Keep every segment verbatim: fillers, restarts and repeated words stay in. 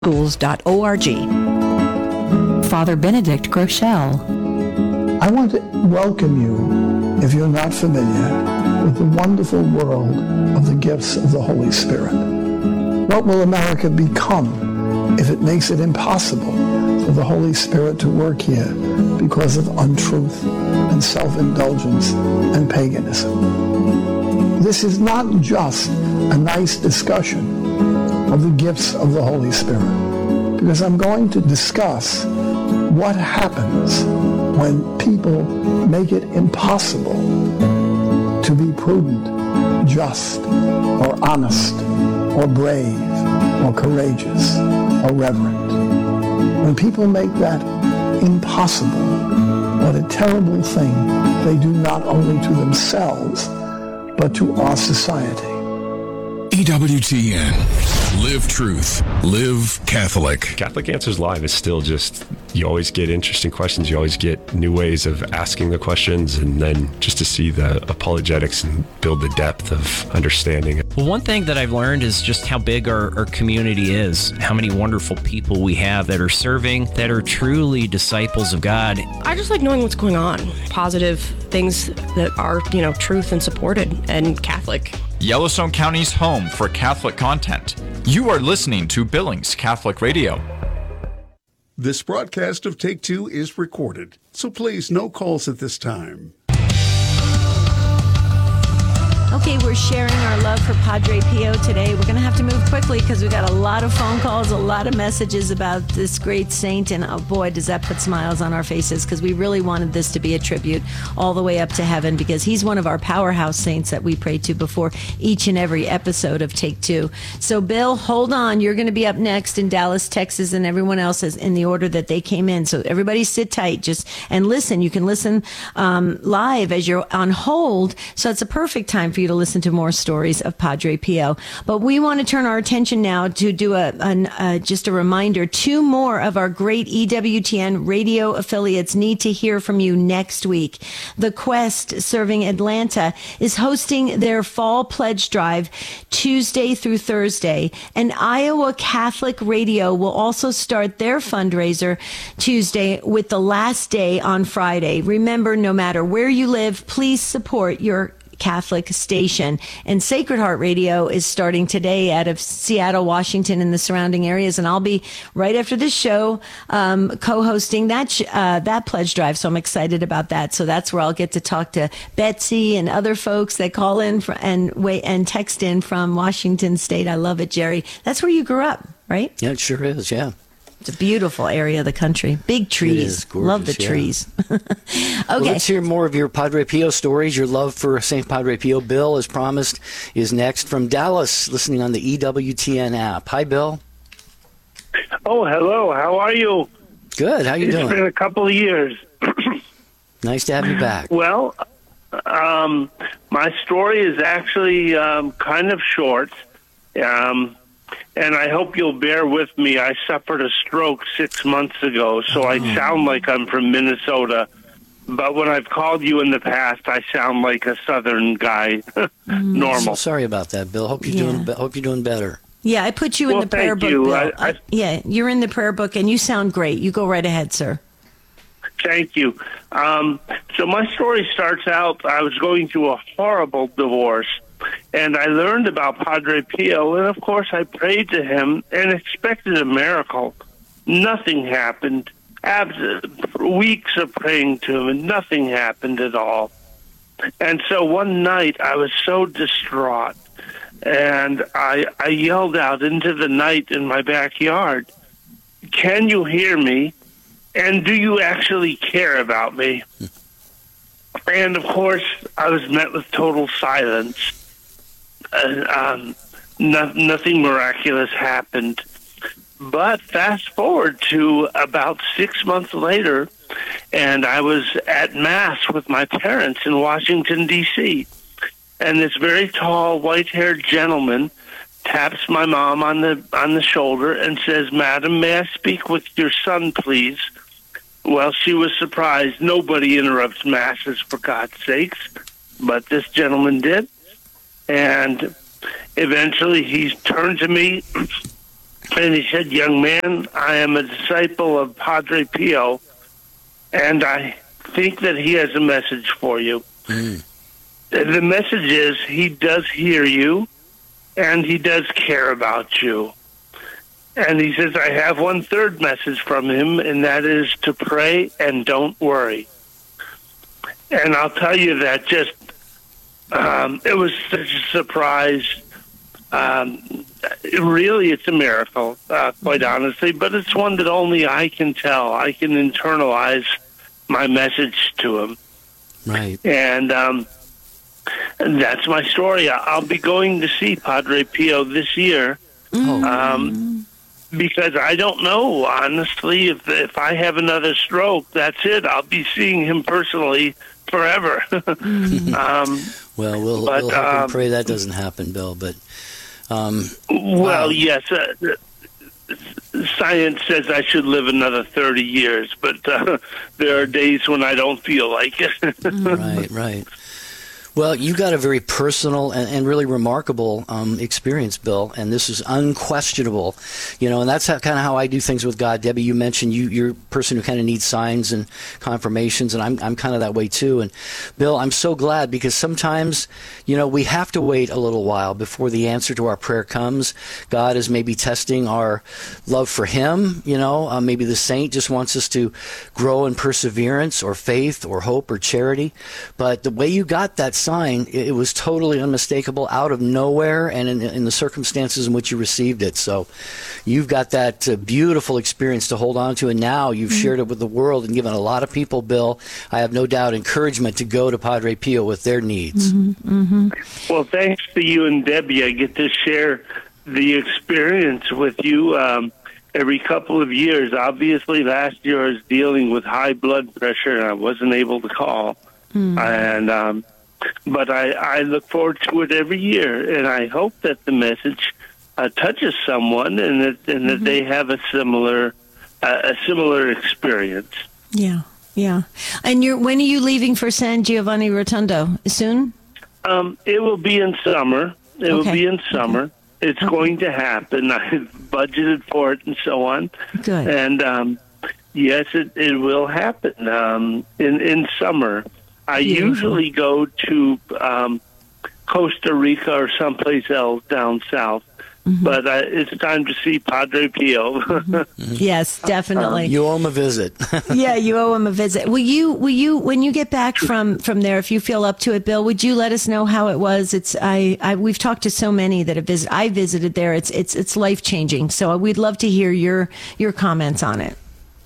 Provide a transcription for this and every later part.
schools dot org. Father Benedict Groeschel. I want to welcome you, if you're not familiar, with the wonderful world of the gifts of the Holy Spirit. What will America become if it makes it impossible for the Holy Spirit to work here because of untruth and self-indulgence and paganism? This is not just a nice discussion of the gifts of the Holy Spirit, because I'm going to discuss what happens when people make it impossible to be prudent, just, or honest, or brave, or courageous, or reverent. When people make that impossible, what a terrible thing they do not only to themselves, but to our society. E W T N. Live truth. Live Catholic. Catholic Answers Live is still just, you always get interesting questions. You always get new ways of asking the questions, and then just to see the apologetics and build the depth of understanding. Well, one thing that I've learned is just how big our, our community is, how many wonderful people we have that are serving, that are truly disciples of God. I just like knowing what's going on. Positive things that are, you know, truth and supported and Catholic. Yellowstone County's home for Catholic content. You are listening to Billings Catholic Radio. This broadcast of Take Two is recorded, so please no calls at this time. Okay, we're sharing our love for Padre Pio today. We're going to have to move quickly because we've got a lot of phone calls, a lot of messages about this great saint, and oh boy, does that put smiles on our faces, because we really wanted this to be a tribute all the way up to heaven, because he's one of our powerhouse saints that we pray to before each and every episode of Take Two. So, Bill, hold on. You're going to be up next in Dallas, Texas, and everyone else is in the order that they came in. So everybody sit tight just and listen. You can listen um, live as you're on hold, so it's a perfect time for you to listen to more stories of Padre Pio. But we want to turn our attention now to do a, an, uh, just a reminder. Two more of our great E W T N radio affiliates need to hear from you next week. The Quest, serving Atlanta, is hosting their fall pledge drive Tuesday through Thursday. And Iowa Catholic Radio will also start their fundraiser Tuesday with the last day on Friday. Remember, no matter where you live, please support your Catholic station. And Sacred Heart Radio is starting today out of Seattle, Washington, and the surrounding areas. And I'll be right after this show um, co-hosting that sh- uh, that pledge drive. So I'm excited about that. So that's where I'll get to talk to Betsy and other folks that call in fr- and wait and text in from Washington State. I love it, Jerry. That's where you grew up, right? Yeah, it sure is. Yeah. It's a beautiful area of the country. Big trees. It is gorgeous, love the yeah. trees. Okay. Well, let's hear more of your Padre Pio stories. Your love for Saint Padre Pio. Bill, as promised, is next from Dallas, listening on the E W T N app. Hi, Bill. Oh, hello. How are you? Good. How you it's doing? It's been a couple of years. Nice to have you back. Well, um, my story is actually um, kind of short. Um And I hope you'll bear with me. I suffered a stroke six months ago, so I sound like I'm from Minnesota. But when I've called you in the past, I sound like a Southern guy. Normal. So sorry about that, Bill. Hope you're Yeah. doing. Hope you're doing better. Yeah, I put you in Well, the prayer thank book, you. Bill. I- I- Uh, yeah, you're in the prayer book, and you sound great. You go right ahead, sir. Thank you. Um, so my story starts out, I was going through a horrible divorce, and I learned about Padre Pio, and of course I prayed to him and expected a miracle. Nothing happened. Abs- weeks of praying to him, and nothing happened at all. And so one night I was so distraught, and I, I yelled out into the night in my backyard, "Can you hear me? And do you actually care about me?" And of course, I was met with total silence. Uh, um, no, nothing miraculous happened. But fast forward to about six months later, and I was at Mass with my parents in Washington, D C, and this very tall, white-haired gentleman taps my mom on the on the shoulder and says, "Madam, may I speak with your son, please?" Well, she was surprised. Nobody interrupts Masses, for God's sakes, but this gentleman did. And eventually he turned to me And he said, "Young man, I am a disciple of Padre Pio, and I think that he has a message for you." Mm. The message is he does hear you, and he does care about you. And he says, I have one third message from him, and that is to pray and don't worry. And I'll tell you that just, um, it was such a surprise. Um, really, it's a miracle, uh, quite honestly, but it's one that only I can tell. I can internalize my message to him. Right. And, um, and that's my story. I'll be going to see Padre Pio this year. Oh. Um, because I don't know, honestly, if if I have another stroke, that's it. I'll be seeing him personally forever. um, well, we'll, but, we'll hope um, and pray that doesn't happen, Bill. But um, well, wow. yes, uh, science says I should live another thirty years, but uh, there are days when I don't feel like it. Right, right. Well, you got a very personal and, and really remarkable um, experience, Bill, and this is unquestionable. You know, and that's how, kind of how I do things with God. Debbie, you mentioned you, you're a person who kind of needs signs and confirmations, and I'm I'm kind of that way too. And Bill, I'm so glad because sometimes, you know, we have to wait a little while before the answer to our prayer comes. God is maybe testing our love for Him. You know, uh, maybe the saint just wants us to grow in perseverance or faith or hope or charity. But the way you got that sign, it was totally unmistakable, out of nowhere, and in, in the circumstances in which you received it. So you've got that uh, beautiful experience to hold on to, and now you've mm-hmm. shared it with the world and given a lot of people, Bill, I have no doubt, encouragement to go to Padre Pio with their needs. Mm-hmm. Mm-hmm. Well, thanks to you and Debbie, I get to share the experience with you um, every couple of years. Obviously, last year I was dealing with high blood pressure, and I wasn't able to call. Mm-hmm. And um, But I, I look forward to it every year, and I hope that the message uh, touches someone, and that and that mm-hmm. they have a similar uh, a similar experience. Yeah, yeah. And you're when are you leaving for San Giovanni Rotondo? Soon? Um, it will be in summer. It okay. will be in summer. Okay. It's okay. going to happen. I've budgeted for it and so on. Good. And um, yes, it, it will happen um, in in summer. I Beautiful. usually go to um, Costa Rica or someplace else down south, mm-hmm. but uh, it's time to see Padre Pio. mm-hmm. Yes, definitely. You owe him a visit. Yeah, you owe him a visit. Will you? Will you? When you get back from, from there, if you feel up to it, Bill, would you let us know how it was? It's I, I we've talked to so many that have visited. I visited there. It's it's it's life changing. So we'd love to hear your your comments on it.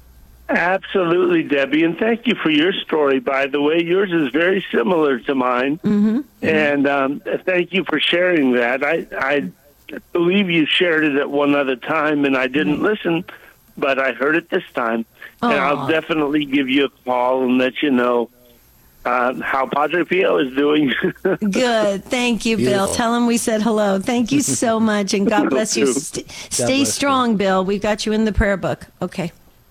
Absolutely, Debbie, and thank you for your story, by the way. Yours is very similar to mine, mm-hmm. and um, thank you for sharing that. I, I believe you shared it at one other time, and I didn't mm-hmm. listen, but I heard it this time, Aww. and I'll definitely give you a call and let you know uh, how Padre Pio is doing. Good. Thank you, Beautiful. Bill. Tell him we said hello. Thank you so much, and God bless you. St- stay bless strong, you. Bill. We've got you in the prayer book. Okay.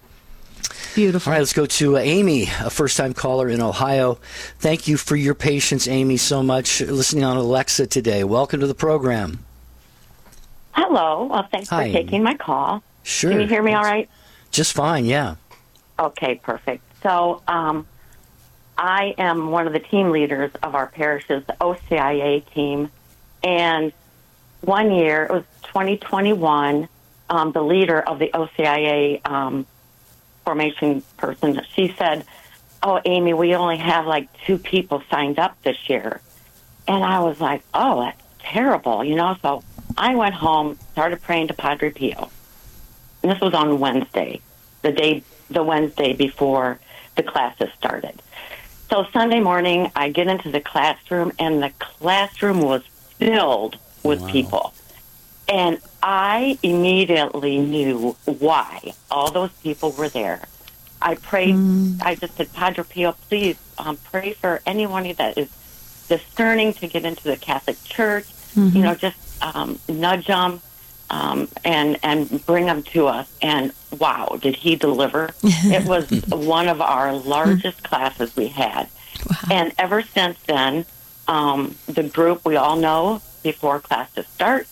Beautiful. All right, let's go to uh, Amy, a first-time caller in Ohio. Thank you for your patience, Amy, so much, listening on Alexa today. Welcome to the program. Hello. Well, thanks Hi, for taking Amy. my call. Sure. Can you hear me all right? Just fine, yeah. Okay, perfect. So um, I am one of the team leaders of our parish's O C I A team, and one year, it was twenty twenty-one, um, the leader of the O C I A um formation person, she said, oh, Amy, we only have like two people signed up this year. And I was like, oh, that's terrible, you know? So I went home, started praying to Padre Pio. And this was on Wednesday, the day, the Wednesday before the classes started. So Sunday morning, I get into the classroom, and the classroom was filled with wow. people. And I immediately knew why all those people were there. I prayed, mm. I just said, Padre Pio, please um, pray for anyone that is discerning to get into the Catholic Church. Mm-hmm. You know, just um, nudge them um, and, and bring them to us. And wow, did he deliver? It was one of our largest classes we had. Wow. And ever since then, um, the group we all know before classes start,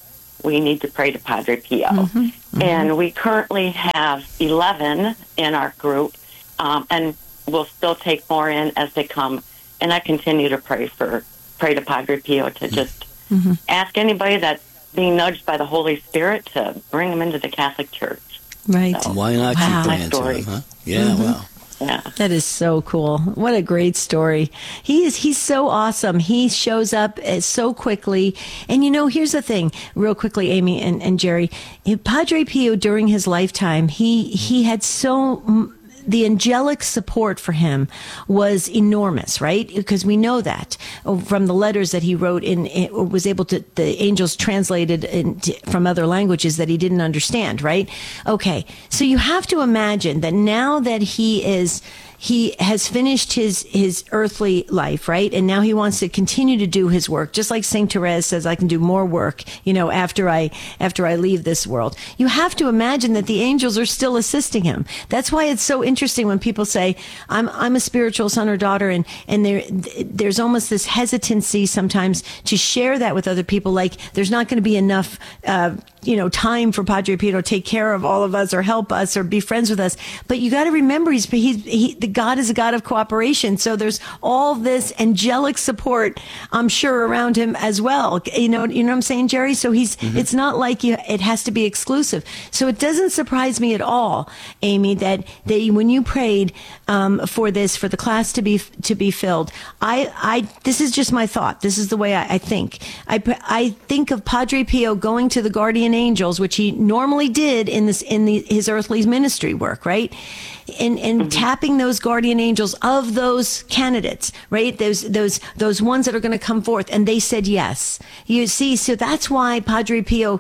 we need to pray to Padre Pio. Mm-hmm. Mm-hmm. And we currently have eleven in our group, um, and we'll still take more in as they come. And I continue to pray for pray to Padre Pio to just mm-hmm. ask anybody that's being nudged by the Holy Spirit to bring them into the Catholic Church. Right. So, Why not wow. keep praying to story. him, huh? Yeah, Mm-hmm. well. Yeah. That is so cool. What a great story. He is, he's so awesome. He shows up uh, so quickly. And you know, here's the thing, real quickly, Amy and, and Jerry, Padre Pio during his lifetime, he, he had so, the angelic support for him was enormous, right? Because we know that from the letters that he wrote in, it was able to, the angels translated in, from other languages that he didn't understand, right? Okay. So you have to imagine that now that he is, he has finished his, his earthly life, right? And now he wants to continue to do his work. Just like Saint Therese says, I can do more work, you know, after I, after I leave this world. You have to imagine that the angels are still assisting him. That's why it's so interesting when people say, I'm, I'm a spiritual son or daughter. And, and there, there's almost this hesitancy sometimes to share that with other people. Like there's not going to be enough, uh, you know, time for Padre Pio to take care of all of us or help us or be friends with us. But you got to remember, he's, he's, he, the God is a God of cooperation. So there's all this angelic support, I'm sure, around him as well. You know, you know what I'm saying, Jerry? So he's, mm-hmm. it's not like you, it has to be exclusive. So it doesn't surprise me at all, Amy, that, that when you prayed, um, for this, for the class to be, to be filled, I, I, this is just my thought. This is the way I, I think. I, I think of Padre Pio going to the guardian angels, which he normally did in this, in the, his earthly ministry work, right? And, and mm-hmm. tapping those guardian angels of those candidates, right? Those, those, those ones that are going to come forth. And they said yes. You see, so that's why Padre Pio,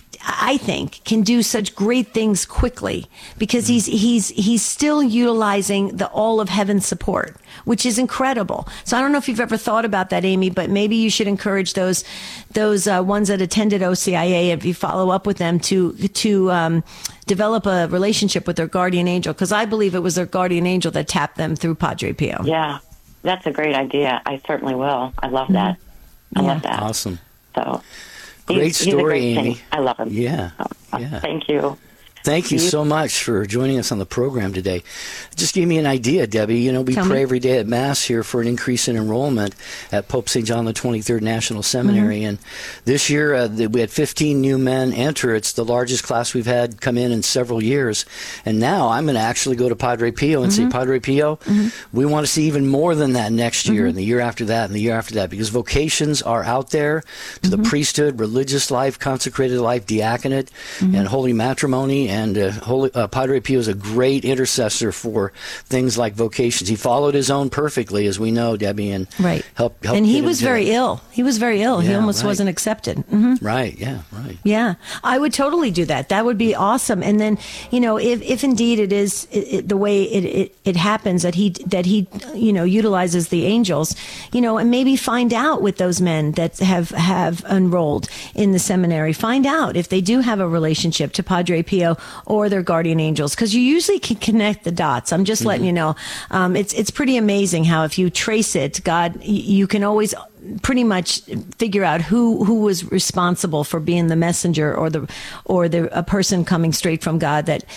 I think, can do such great things quickly because he's, he's, he's still utilizing the all of heaven's support, which is incredible. So I don't know if you've ever thought about that, Amy, but maybe you should encourage those, those, uh, ones that attended O C I A, if you follow up with them to, to, um, develop a relationship with their guardian angel. Cause I believe it was their guardian angel that tapped them through Padre Pio. Yeah. That's a great idea. I certainly will. I love that. I Yeah. love that. Awesome. So Great he's, story, he's a great Amy. saint. I love him. Yeah. So, uh, yeah. Thank you. Thank you so much for joining us on the program today. Just gave me an idea, Debbie. You know, we Tell pray me. every day at Mass here for an increase in enrollment at Pope Saint John the twenty-third National Seminary. Mm-hmm. And this year, uh, we had fifteen new men enter. It's the largest class we've had come in in several years. And now I'm going to actually go to Padre Pio and Mm-hmm. say, Padre Pio, mm-hmm. we want to see even more than that next year Mm-hmm. and the year after that and the year after that, because vocations are out there to Mm-hmm. the priesthood, religious life, consecrated life, diaconate, Mm-hmm. and holy matrimony, and uh, holy Uh, Padre Pio is a great intercessor for things like vocations. He followed his own perfectly, as we know, Debbie, and Right. helped. helped And he get was into very it. ill. He was very ill. he Yeah, almost right. wasn't accepted. Mm-hmm. Right. Yeah. Right. Yeah, I would totally do that. That would be awesome. And then, you know, if, if indeed it is it, it, the way it, it, it happens that he, that he, you know, utilizes the angels, you know, and maybe find out with those men that have, have enrolled in the seminary, find out if they do have a relationship to Padre Pio or their guardian angels. Cause you usually can connect the dots. I'm just mm-hmm. letting you know. Um, it's, it's pretty amazing how if you trace it, God, you can always pretty much figure out who, who was responsible for being the messenger or the, or the, a person coming straight from God that,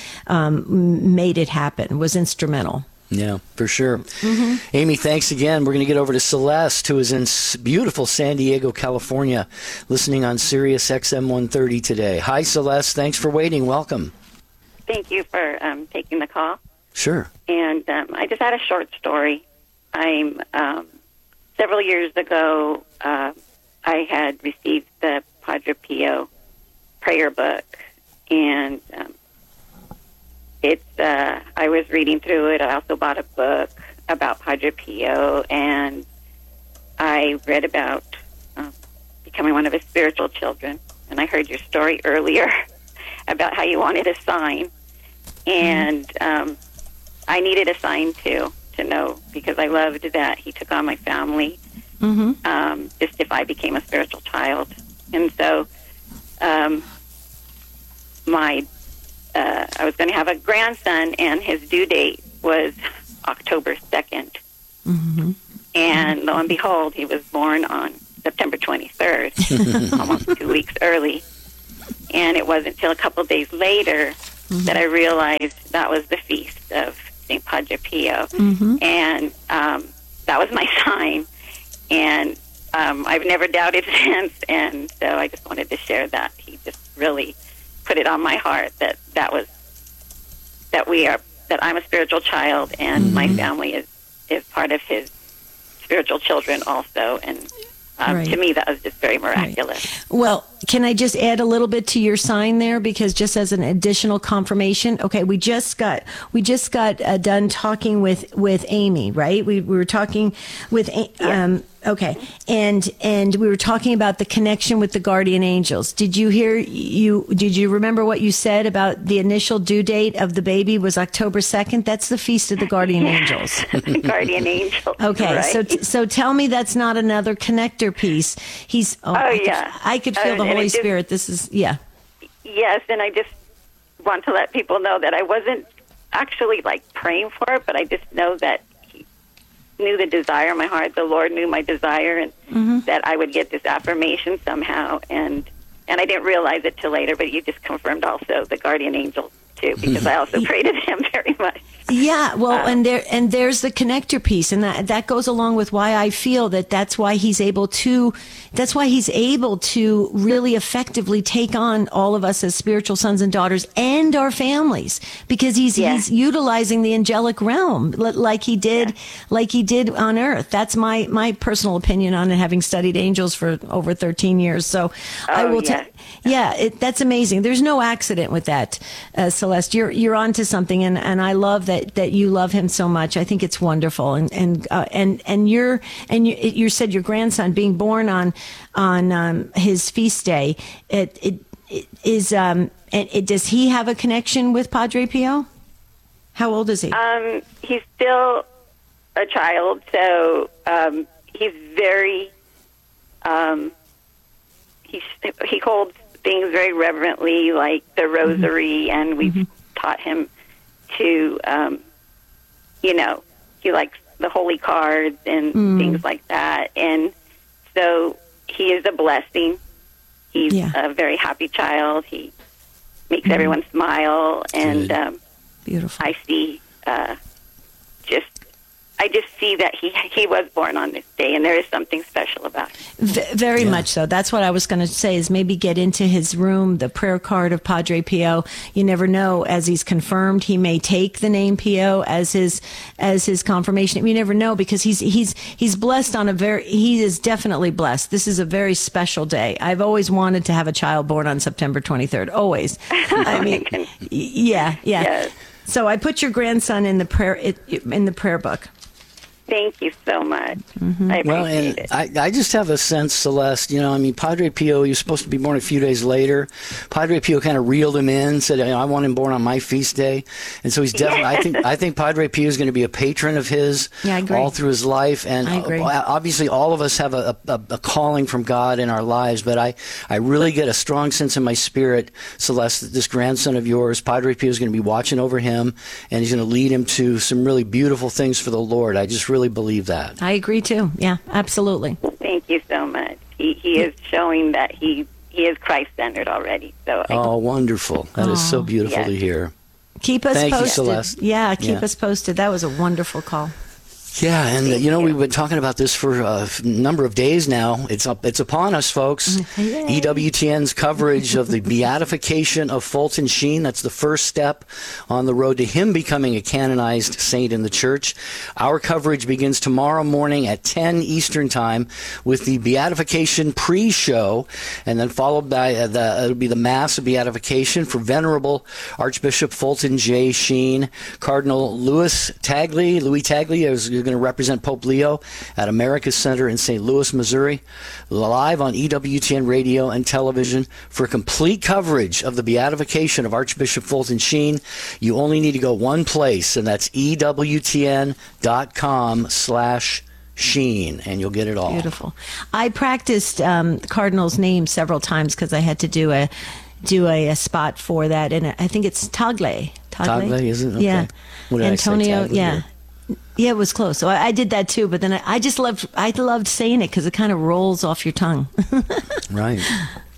um, made it happen, was instrumental. Yeah, for sure. Mm-hmm. Amy, thanks again. We're going to get over to Celeste, who is in s- beautiful San Diego, California, listening on Sirius X M one thirty today. Hi, Celeste. Thanks for waiting. Welcome. Thank you for um, taking the call. Sure. And um, I just had a short story. I'm um, several years ago. Uh, I had received the Padre Pio prayer book, and um, it's. Uh, I was reading through it. I also bought a book about Padre Pio, and I read about um, becoming one of his spiritual children. And I heard your story earlier about how you wanted a sign. And um, I needed a sign, too, to know, because I loved that he took on my family, mm-hmm. um, just if I became a spiritual child. And so um, my, uh, I was going to have a grandson, and his due date was October second. Mm-hmm. And lo and behold, he was born on September twenty-third, almost two weeks early. And it wasn't until a couple of days later mm-hmm. that I realized that was the feast of Saint Padre Pio. Mm-hmm. And um, that was my sign. And um, I've never doubted since. And so I just wanted to share that. He just really put it on my heart that that was, that we are, that I'm a spiritual child, and mm-hmm. my family is, is part of his spiritual children also. And Um, right. to me, that was just very miraculous. Right. Well, can I just add a little bit to your sign there, because just as an additional confirmation, okay, we just got we just got uh, done talking with with Amy, right? We, we were talking with um, okay, and and we were talking about the connection with the guardian angels. Did you hear you? Did you remember what you said about the initial due date of the baby was October second? That's the feast of the guardian angels. Guardian angels. Okay, right? so t- so tell me that's not another connector piece. He's oh, oh I could, yeah, I could feel uh, the Holy just, Spirit. This is yeah. Yes, and I just want to let people know that I wasn't actually like praying for it, but I just know that he knew the desire in my heart. The Lord knew my desire, and mm-hmm. that I would get this affirmation somehow. And and I didn't realize it till later, but you just confirmed also the guardian angel too, because I also prayed to him very much. Yeah, well, Um, and there and there's the connector piece, and that that goes along with why I feel that that's why he's able to, that's why he's able to really effectively take on all of us as spiritual sons and daughters and our families, because he's Yeah. he's utilizing the angelic realm li- like he did, Yeah. like he did on Earth. That's my my personal opinion on it, having studied angels for over thirteen years. So I Oh, will. yeah. ta- Yeah, it, that's amazing. There's no accident with that, uh, Celeste. You're you're onto something, and, and I love that, that you love him so much. I think it's wonderful, and and uh, and and you're and you, you said your grandson being born on on um, his feast day. It it, it is um and it, does he have a connection with Padre Pio? How old is he? Um, he's still a child, so um, he's very um, he he holds things very reverently, like the rosary, mm-hmm. and we've mm-hmm. taught him to, um, you know, he likes the holy cards and mm. things like that. And so he is a blessing. He's yeah. a very happy child. He makes mm. everyone smile. And um, beautiful. I see uh, just, I just see that he he was born on this day, and there is something special about it. V- very yeah. much so. That's what I was going to say, is maybe get into his room, the prayer card of Padre Pio. You never know, as he's confirmed, he may take the name Pio as his as his confirmation. You never know, because he's he's he's blessed on a very he is definitely blessed. This is a very special day. I've always wanted to have a child born on September twenty-third. Always. I mean, yeah, yeah. Yes. So I put your grandson in the prayer in the prayer book. Thank you so much. Mm-hmm. I appreciate well, and it. I, I just have a sense, Celeste, you know, I mean, Padre Pio, he was supposed to be born a few days later. Padre Pio kind of reeled him in, said, I want him born on my feast day. And so he's definitely, yeah. I think I think Padre Pio is going to be a patron of his yeah, I agree. all through his life. And I agree. obviously all of us have a, a, a calling from God in our lives, but I, I really get a strong sense in my spirit, Celeste, that this grandson of yours, Padre Pio, is going to be watching over him, and he's going to lead him to some really beautiful things for the Lord. I just really believe that. I agree too. Yeah, absolutely. Thank you so much. He he is showing that he he is Christ-centered already. So I, oh, wonderful! That oh, is so beautiful yes. to hear. Keep us Thank posted. You, Celeste. Yeah, keep yeah. us posted. That was a wonderful call. Yeah, and uh, you know, we've been talking about this for a number of days now. It's up, it's upon us, folks. Yay. E W T N's coverage of the beatification of Fulton Sheen. That's the first step on the road to him becoming a canonized saint in the church. Our coverage begins tomorrow morning at ten Eastern Time with the beatification pre-show, and then followed by uh, the it'll be the Mass of Beatification for Venerable Archbishop Fulton J. Sheen. Cardinal Louis Tagley, Louis Tagley is going to represent Pope Leo at America's Center in Saint Louis, Missouri, live on E W T N radio and television for complete coverage of the beatification of Archbishop Fulton Sheen. You only need to go one place, and that's E W T N dot com slash Sheen, and you'll get it all. Beautiful. I practiced um, the Cardinal's name several times because I had to do a do a, a spot for that, and I think it's Tagle. Tagle, Tagle is it? Okay. Yeah. What did Antonio, I say, Tagle, yeah. or? Yeah, it was close. So I, I did that too, but then I, I just loved I loved saying it because it kind of rolls off your tongue. Right.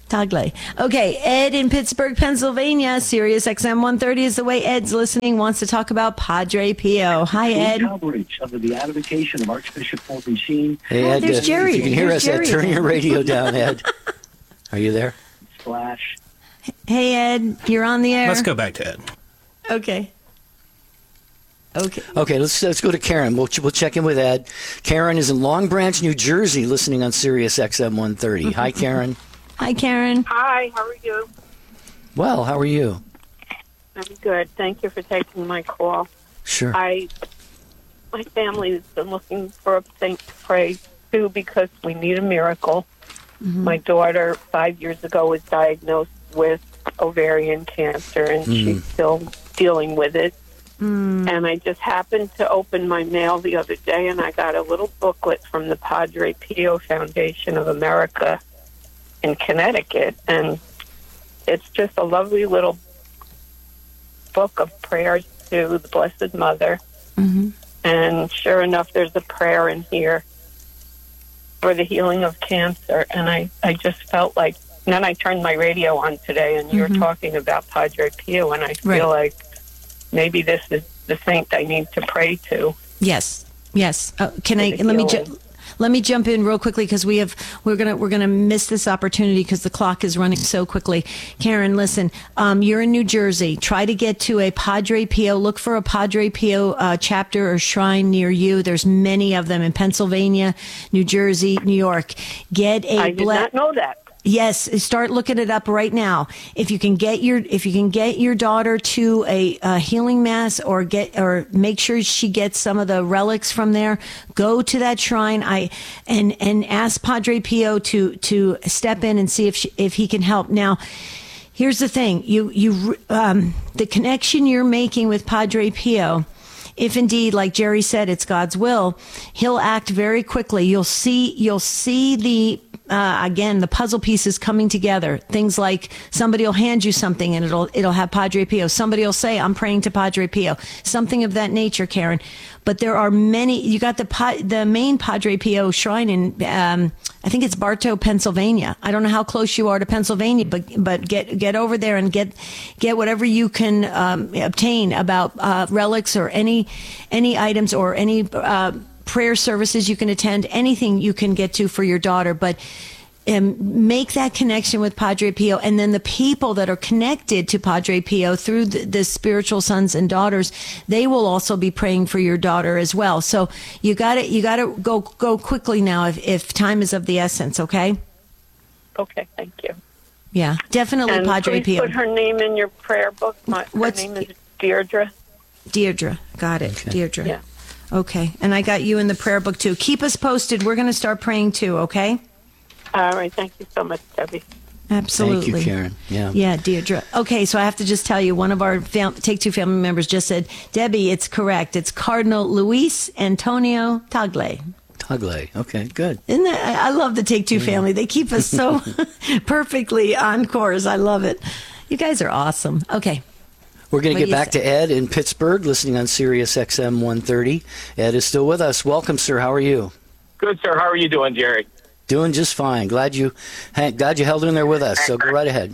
Tagle. Okay, Ed in Pittsburgh, Pennsylvania. Sirius X M one thirty is the way Ed's listening. Wants to talk about Padre Pio. Hi, Ed. Coverage under the advocation of Archbishop Fulton Sheen. Hey, Oh, Ed, there's uh, Jerry. if you can hear There's us, Ed, Jerry turn again. your radio down, Ed. Are you there? Slash. Hey, Ed, you're on the air. Let's go back to Ed. Okay. Okay. Okay, let's let's go to Karen. We'll ch- we'll check in with Ed. Karen is in Long Branch, New Jersey, listening on Sirius X M one thirty. Hi, Karen. Hi, Karen. Hi, how are you? Well, how are you? I'm good. Thank you for taking my call. Sure. I, my family has been looking for a saint to pray to because we need a miracle. Mm-hmm. My daughter, five years ago, was diagnosed with ovarian cancer, and Mm. she's still dealing with it. Mm. And I just happened to open my mail the other day, and I got a little booklet from the Padre Pio Foundation of America in Connecticut, and it's just a lovely little book of prayers to the Blessed Mother. Mm-hmm. And sure enough, there's a prayer in here for the healing of cancer. And I, I just felt like, and then I turned my radio on today, and you Mhm. were talking about Padre Pio, and I feel Right. like maybe this is the saint I need to pray to. Yes. Yes. Uh, can For I the let me healing. ju- let me jump in real quickly because we have we're gonna we're gonna miss this opportunity because the clock is running so quickly. Karen, listen, um, you're in New Jersey. Try to get to a Padre Pio. Look for a Padre Pio uh, chapter or shrine near you. There's many of them in Pennsylvania, New Jersey, New York. Get a I did ble- not know that. Yes, start looking it up right now. If you can get your if you can get your daughter to a, a healing mass or get or make sure she gets some of the relics from there, go to that shrine. I and and ask Padre Pio to to step in and see if she, if he can help. Now, here's the thing: you you um, the connection you're making with Padre Pio. If indeed, like Jerry said, it's God's will, he'll act very quickly. You'll see, you'll see the, uh, again, the puzzle pieces coming together. Things like somebody will hand you something and it'll, it'll have Padre Pio. Somebody will say, I'm praying to Padre Pio. Something of that nature, Karen. But there are many, you got the, pa- the main Padre Pio shrine in, um, I think it's Bartow, Pennsylvania. I don't know how close you are to Pennsylvania, but but get get over there and get get whatever you can um, obtain about uh, relics or any any items or any uh, prayer services you can attend. Anything you can get to for your daughter, but. Um, make that connection with Padre Pio, and then the people that are connected to Padre Pio through the, the spiritual sons and daughters, they will also be praying for your daughter as well. So you got to you got to go go quickly now if, if time is of the essence. Okay. Okay, thank you. Yeah, definitely And Padre please Pio. put her name in your prayer book. My, her What's- name is Deirdre. Deirdre, got it. Deirdre. Yeah. Okay, and I got you in the prayer book too. Keep us posted. We're going to start praying too. Okay. All right, thank you so much, Debbie. Absolutely. Thank you, Karen. Yeah. Yeah, Deirdre. Okay, so I have to just tell you, one of our fam- Take Two family members just said, Debbie, it's correct. It's Cardinal Luis Antonio Tagle. Tagle. Okay, good. Isn't that, I I love the Take Two family. They keep us so perfectly on course. I love it. You guys are awesome. Okay. We're going What to do get you back say? to Ed in Pittsburgh, listening on Sirius X M one thirty. Ed is still with us. Welcome, sir. How are you? Good, sir. How are you doing, Jerry? Doing just fine. Glad you, hey, glad you held in there with us. So go right ahead.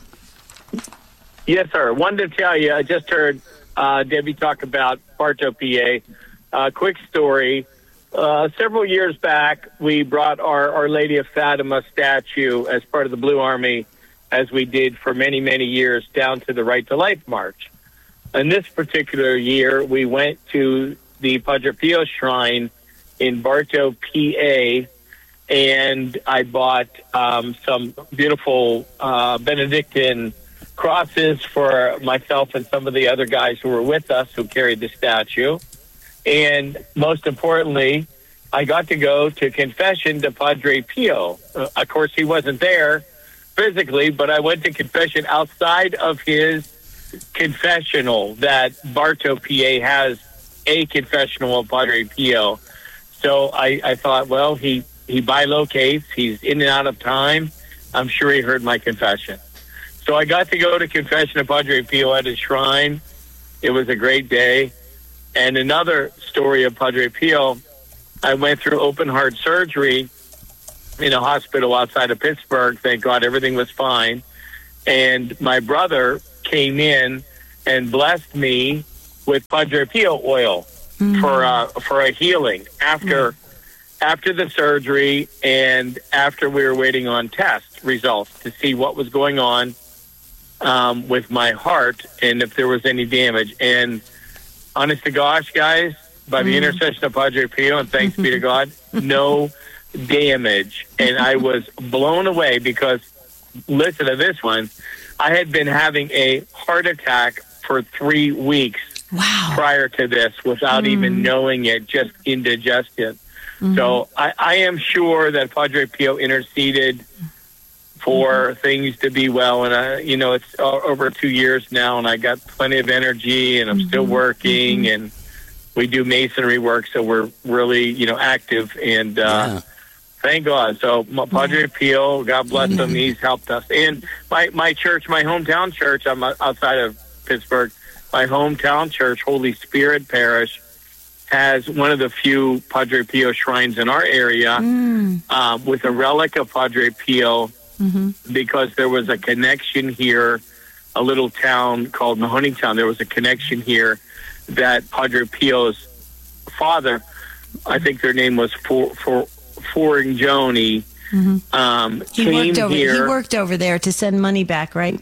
Yes, sir. Wanted to tell you, I just heard uh, Debbie talk about Bartow, P A. Uh, quick story. Uh, several years back, we brought our Our Lady of Fatima statue as part of the Blue Army, as we did for many, many years, down to the Right to Life March. And this particular year, we went to the Padre Pio Shrine in Bartow, P A, and I bought um, some beautiful uh, Benedictine crosses for myself and some of the other guys who were with us who carried the statue. And most importantly, I got to go to confession to Padre Pio. Uh, of course, he wasn't there physically, but I went to confession outside of his confessional that Bartow, P A has a confessional of Padre Pio. So I, I thought, well, he, he bilocates. He's in and out of time. I'm sure he heard my confession. So I got to go to confession of Padre Pio at his shrine. It was a great day. And another story of Padre Pio, I went through open heart surgery in a hospital outside of Pittsburgh. Thank God everything was fine. and my brother came in and blessed me with Padre Pio oil mm-hmm. for uh, for a healing after mm-hmm. after the surgery and after we were waiting on test results to see what was going on um, with my heart and if there was any damage. And honest to gosh, guys, by the mm-hmm. intercession of Padre Pio, and thanks be to God, no damage. And I was blown away because, listen to this one, I had been having a heart attack for three weeks wow. prior to this without mm. even knowing it, just indigestion. Mm-hmm. So I, I am sure that Padre Pio interceded for mm-hmm. things to be well. And, I, you know, it's over two years now, and I got plenty of energy, and I'm mm-hmm. still working, mm-hmm. and we do masonry work, so we're really, you know, active. And uh, yeah. thank God. So Padre Pio, God bless him, he's helped us. And my, my church, my hometown church, I'm outside of Pittsburgh, my hometown church, Holy Spirit Parish, has one of the few Padre Pio shrines in our area mm. um, with a relic of Padre Pio mm-hmm. because there was a connection here, a little town called Mahoneytown. There was a connection here that Padre Pio's father, I think their name was For For Foringioni, mm-hmm. um, he came worked over, here. He worked over there to send money back, right?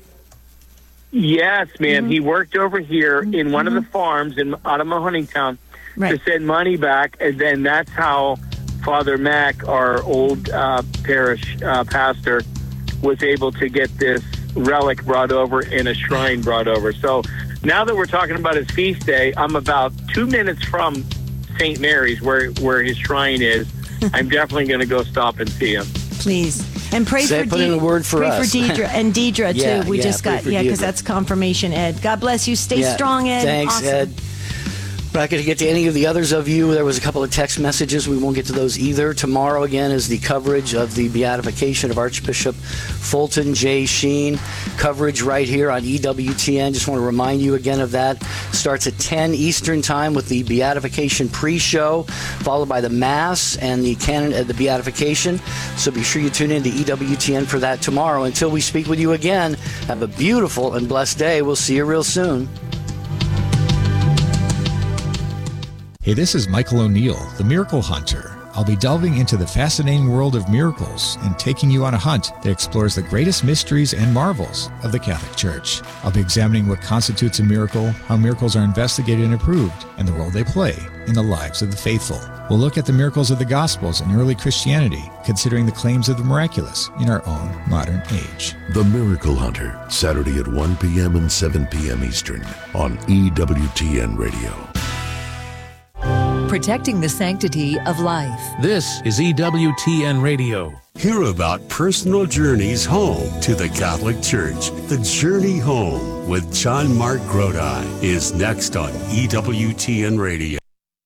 Yes, ma'am. Mm-hmm. He worked over here mm-hmm. in one of the farms in out of Mahoneytown right. to send money back, and then that's how Father Mack, our old uh, parish uh, pastor, was able to get this relic brought over and a shrine brought over. So now that we're talking about his feast day, I'm about two minutes from Saint Mary's, where where his shrine is. I'm definitely going to go stop and see him. Please. And pray Say, for put De- in a word for pray us. for Deidre and Deidre too. Yeah, we yeah, just got yeah, because that's confirmation. Ed, God bless you. Stay yeah. strong, Ed. Thanks, awesome. Ed. We're not going to get to any of the others of you. There was a couple of text messages. We won't get to those either. Tomorrow, again, is the coverage of the beatification of Archbishop Fulton J. Sheen. Coverage right here on E W T N. Just want to remind you again of that. Starts at ten Eastern Time with the beatification pre-show, followed by the Mass and the canon of the beatification. So be sure you tune in to E W T N for that tomorrow. Until we speak with you again, have a beautiful and blessed day. We'll see you real soon. Hey, this is Michael O'Neill, the Miracle Hunter. I'll be delving into the fascinating world of miracles and taking you on a hunt that explores the greatest mysteries and marvels of the Catholic Church. I'll be examining what constitutes a miracle, how miracles are investigated and approved, and the role they play in the lives of the faithful. We'll look at the miracles of the Gospels and early Christianity, considering the claims of the miraculous in our own modern age. The Miracle Hunter, Saturday at one p.m. and seven p.m. Eastern on E W T N Radio. Protecting the sanctity of life. This is E W T N Radio. Hear about personal journeys home to the Catholic Church. The Journey Home with John Mark Grodi is next on E W T N Radio.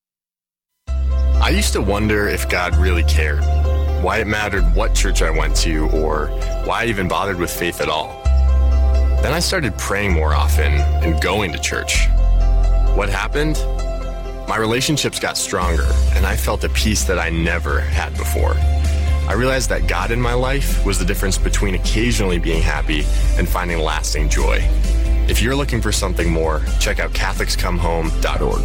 I used to wonder if God really cared, why it mattered what church I went to, or why I even bothered with faith at all. Then I started praying more often and going to church. What happened? My relationships got stronger, and I felt a peace that I never had before. I realized that God in my life was the difference between occasionally being happy and finding lasting joy. If you're looking for something more, check out Catholics Come Home dot org.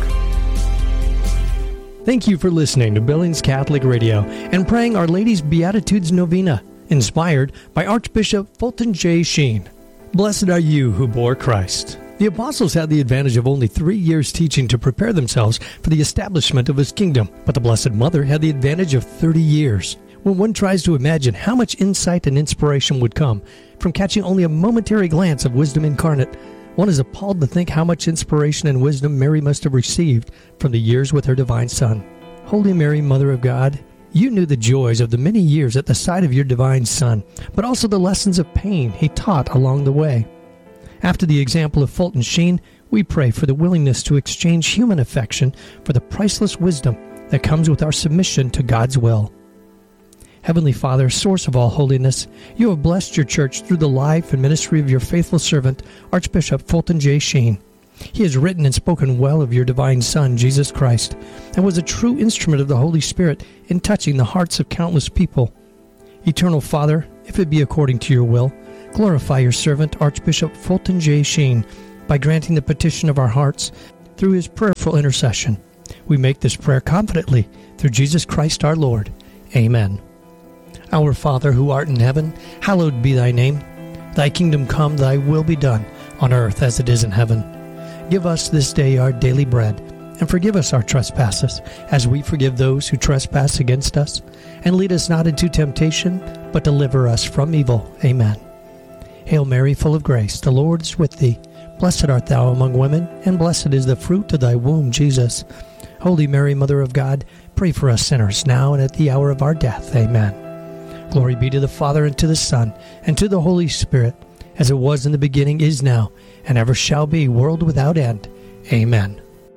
Thank you for listening to Billings Catholic Radio and praying Our Lady's Beatitudes Novena, inspired by Archbishop Fulton J. Sheen. Blessed are you who bore Christ. The apostles had the advantage of only three years teaching to prepare themselves for the establishment of his kingdom, but the Blessed Mother had the advantage of thirty years. When one tries to imagine how much insight and inspiration would come from catching only a momentary glance of wisdom incarnate, one is appalled to think how much inspiration and wisdom Mary must have received from the years with her divine Son. Holy Mary, Mother of God, you knew the joys of the many years at the side of your divine Son, but also the lessons of pain he taught along the way. After the example of Fulton Sheen, we pray for the willingness to exchange human affection for the priceless wisdom that comes with our submission to God's will. Heavenly Father, source of all holiness, you have blessed your church through the life and ministry of your faithful servant, Archbishop Fulton J. Sheen. He has written and spoken well of your divine Son, Jesus Christ, and was a true instrument of the Holy Spirit in touching the hearts of countless people. Eternal Father, if it be according to your will, Glorify your servant, Archbishop Fulton J. Sheen, by granting the petition of our hearts through his prayerful intercession. We make this prayer confidently through Jesus Christ our Lord. Amen. Our Father, who art in heaven, hallowed be thy name. Thy kingdom come, thy will be done, on earth as it is in heaven. Give us this day our daily bread, and forgive us our trespasses, as we forgive those who trespass against us. And lead us not into temptation, but deliver us from evil. Amen. Hail Mary, full of grace, the Lord is with thee. Blessed art thou among women, and blessed is the fruit of thy womb, Jesus. Holy Mary, Mother of God, pray for us sinners, now and at the hour of our death. Amen. Glory be to the Father, and to the Son, and to the Holy Spirit, as it was in the beginning, is now, and ever shall be, world without end. Amen.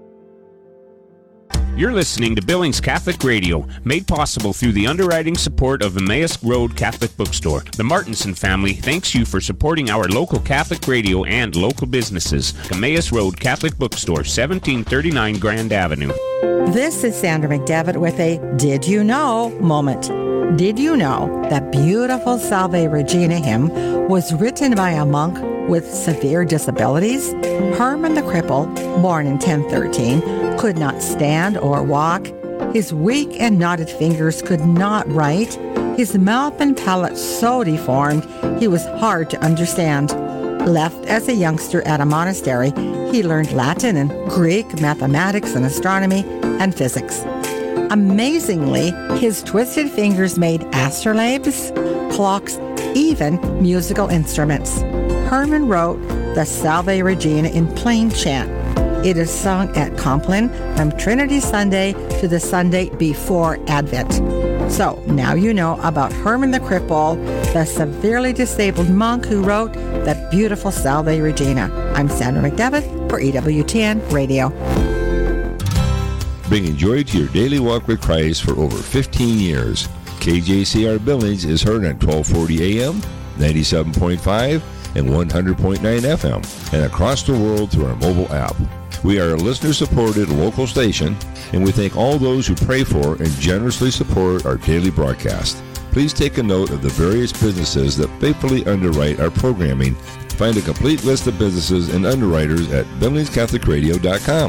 You're listening to Billings Catholic Radio, made possible through the underwriting support of Emmaus Road Catholic Bookstore. The Martinson family thanks you for supporting our local Catholic radio and local businesses. Emmaus Road Catholic Bookstore, seventeen thirty-nine Grand Avenue. This is Sandra McDevitt with a Did You Know moment. Did you know that beautiful Salve Regina hymn was written by a monk with severe disabilities? Herman the Cripple, born in ten thirteen, could not stand or walk. His weak and knotted fingers could not write. His mouth and palate so deformed, he was hard to understand. Left as a youngster at a monastery, he learned Latin and Greek, mathematics and astronomy, and physics. Amazingly, his twisted fingers made astrolabes, clocks, even musical instruments. Herman wrote the Salve Regina in plain chant. It is sung at Compline from Trinity Sunday to the Sunday before Advent. So now you know about Herman the Cripple, the severely disabled monk who wrote the beautiful Salve Regina. I'm Sandra McDevitt for E W T N Radio. Bringing joy to your daily walk with Christ for over fifteen years. K J C R Billings is heard on twelve forty A M, ninety-seven point five, and one hundred point nine F M, and across the world through our mobile app. We are a listener-supported local station, and we thank all those who pray for and generously support our daily broadcast. Please take a note of the various businesses that faithfully underwrite our programming. Find a complete list of businesses and underwriters at billings catholic radio dot com.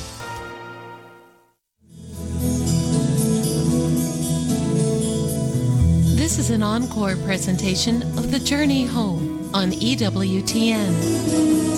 This is an encore presentation of The Journey Home on E W T N.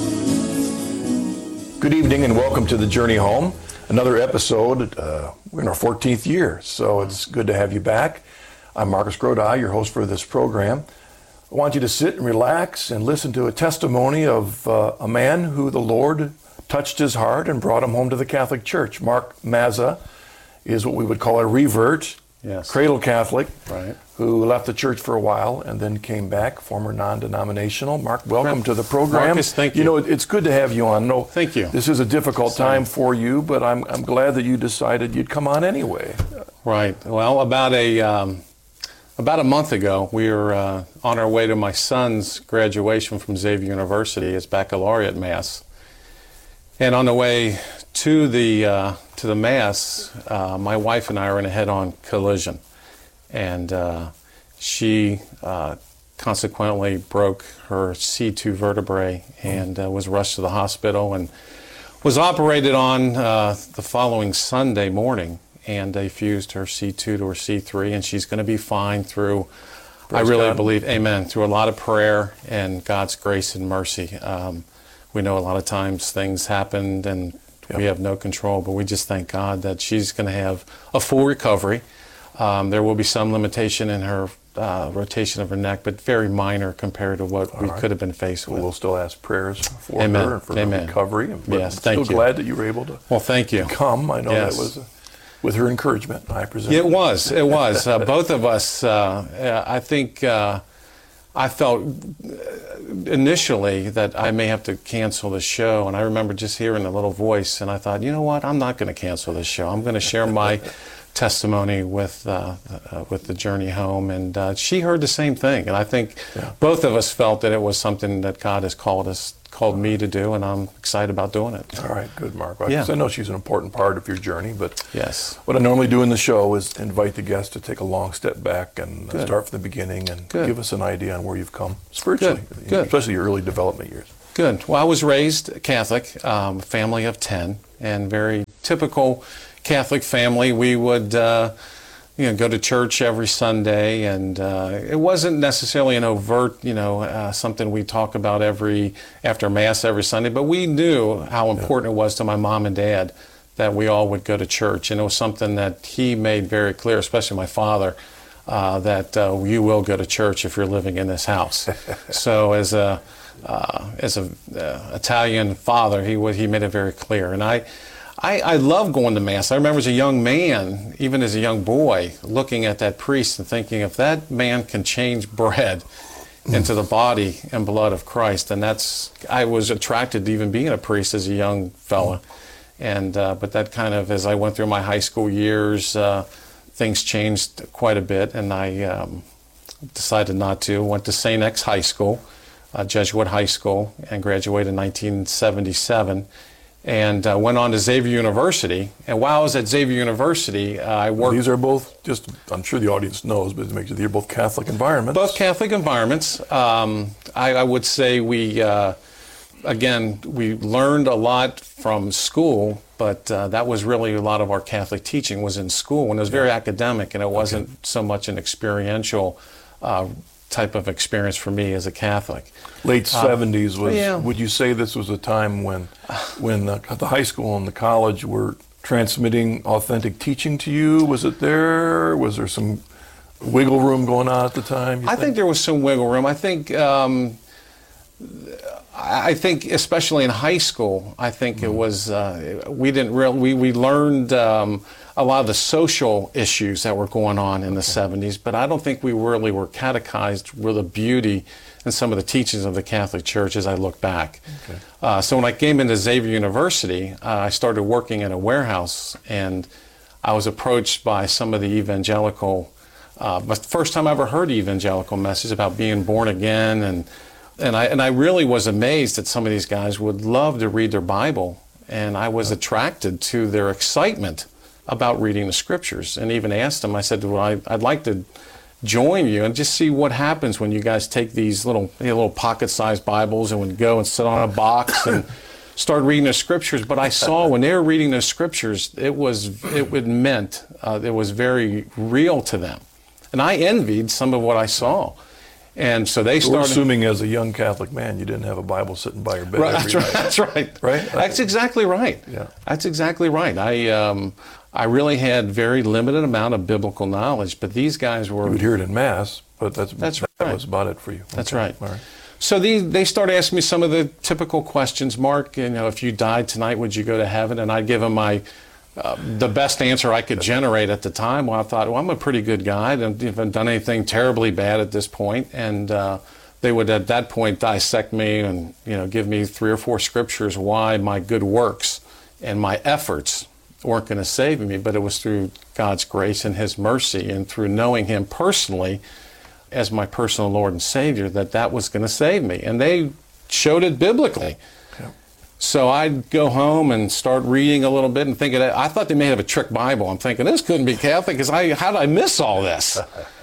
Good evening and welcome to The Journey Home. Another episode. Uh, we're in our fourteenth year, so it's good to have you back. I'm Marcus Grodi, your host for this program. I want you to sit and relax and listen to a testimony of uh, a man who the Lord touched his heart and brought him home to the Catholic Church. Mark Mazza is what we would call a revert, yes. Cradle Catholic, right. Who left the church for a while and then came back, former non-denominational. Mark, welcome to the program. Marcus, thank you. You know, it's good to have you on. No, thank you. This is a difficult time for you, but I'm I'm glad that you decided you'd come on anyway. Right. Well, about a um, about a month ago, we were uh, on our way to my son's graduation from Xavier University, his baccalaureate mass, and on the way to the uh, to the mass, uh, my wife and I were in a head-on collision. And uh, she uh, consequently broke her C two vertebrae and uh, was rushed to the hospital and was operated on uh, the following Sunday morning. And they fused her C two to her C three, and she's going to be fine through, Praise I really God. believe, amen, through a lot of prayer and God's grace and mercy. Um, we know a lot of times things happened and yep. we have no control, but we just thank God that she's going to have a full recovery. Um, there will be some limitation in her uh, rotation of her neck, but very minor compared to what All we right. could have been faced with. We'll still ask prayers for Amen. her and for Amen. her recovery. But yes, I'm thank still you. glad that you were able to well, thank you. come. I know yes. that was a, with her encouragement, I presume. It was. It was. Uh, both of us, uh, I think uh, I felt initially that I may have to cancel the show, and I remember just hearing a little voice, and I thought, you know what, I'm not going to cancel this show. I'm going to share my testimony with uh, uh, with the journey home, and uh, she heard the same thing. And I think Yeah. both of us felt that it was something that God has called us, called me to do, and I'm excited about doing it. All right, good, Mark. Well, Yeah. 'cause I know she's an important part of your journey, but Yes. what I normally do in the show is invite the guests to take a long step back and Good. start from the beginning and Good. give us an idea on where you've come spiritually, Good. Good. especially your early development years. Good. Well, I was raised Catholic, um, family of ten, and very typical Catholic family. We would, uh, you know, go to church every Sunday, and uh, it wasn't necessarily an overt, you know, uh, something we talk about every after Mass every Sunday. But we knew how important it was to my mom and dad that we all would go to church, and it was something that he made very clear, especially my father, uh, that uh, you will go to church if you're living in this house. So as a uh, as a uh, Italian father, he was he made it very clear, and I. I, I love going to Mass. I remember as a young man, even as a young boy, looking at that priest and thinking, if that man can change bread into the body and blood of Christ, and that's, I was attracted to even being a priest as a young fella. And, uh, but that kind of, as I went through my high school years, uh, things changed quite a bit, and I um, decided not to. Went to Saint X High School, uh, Jesuit high school, and graduated in nineteen seventy-seven. And uh, went on to Xavier University. And while I was at Xavier University, uh, I worked... These are both, just, I'm sure the audience knows, but to make sure they're both Catholic environments. Both Catholic environments. Um, I, I would say we, uh, again, we learned a lot from school, but uh, that was really a lot of our Catholic teaching was in school, and it was very academic, and it wasn't okay. so much an experiential uh, type of experience for me as a Catholic. Late uh, seventies was, yeah. would you say this was a time when when the, the high school and the college were transmitting authentic teaching to you? Was it there? Was there some wiggle room going on at the time? I think? think there was some wiggle room. I think um, I think especially in high school, I think mm-hmm. it was uh, we didn't really we we learned um, a lot of the social issues that were going on in the okay. seventies, but I don't think we really were catechized with the beauty and some of the teachings of the Catholic Church as I look back. Okay. Uh, so when I came into Xavier University, uh, I started working in a warehouse, and I was approached by some of the evangelical, uh, but the first time I ever heard evangelical message about being born again, and and I and I really was amazed that some of these guys would love to read their Bible, and I was attracted to their excitement about reading the Scriptures, and even asked them, I said, well, I, I'd like to join you and just see what happens when you guys take these little you know, little pocket-sized Bibles and would go and sit on a box and start reading the Scriptures. But I saw when they were reading the Scriptures, it was it, it meant uh, it was very real to them, and I envied some of what I saw. And so they started. We're assuming as a young Catholic man, you didn't have a Bible sitting by your bed right, every that's night. Right, that's right. Right. That's exactly right. Yeah. That's exactly right. I um, I really had very limited amount of biblical knowledge, but these guys were. You would hear it in Mass, but that's that's that right. was about it for you. That's okay. right. All right. So these, they started asking me some of the typical questions. Mark, you know, if you died tonight, would you go to heaven? And I'd give them my uh, the best answer I could generate at the time. Well, I thought, well, I'm a pretty good guy. I haven't done anything terribly bad at this point, and. Uh, They would at that point dissect me and you know give me three or four scriptures why my good works and my efforts weren't going to save me, but it was through God's grace and His mercy and through knowing Him personally as my personal Lord and Savior that that was going to save me. And they showed it biblically. Yeah. So I'd go home and start reading a little bit and thinking, I thought they may have a trick Bible. I'm thinking, this couldn't be Catholic because I, how did I miss all this?